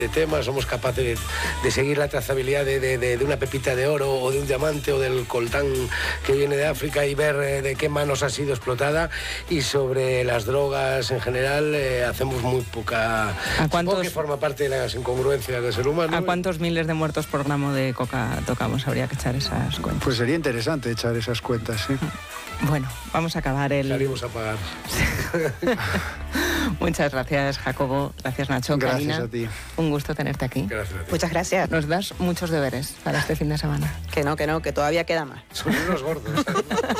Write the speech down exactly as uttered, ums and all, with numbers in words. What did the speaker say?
de temas, somos capaces de, de seguir la trazabilidad de, de, de, de una pepita de oro o de un diamante o del coltán que viene de África y ver eh, de qué manos ha sido explotada. Y sobre las drogas en general eh, hacemos muy poca... ¿A cuántos, que forma parte de las incongruencias del ser humano. ¿A cuántos miles de muertos por gramo de coca tocamos? Habría que echar esas cuentas. Pues sería interesante echar esas cuentas, sí. Bueno, vamos a acabar el... Salimos a pagar. Muchas gracias, Jacobo. Gracias, Nacho. Gracias Carina, a ti. un gusto tenerte aquí. Gracias a ti. Muchas gracias. Nos das muchos deberes para este fin de semana. Que no, que no, que todavía queda más. Son unos gordos.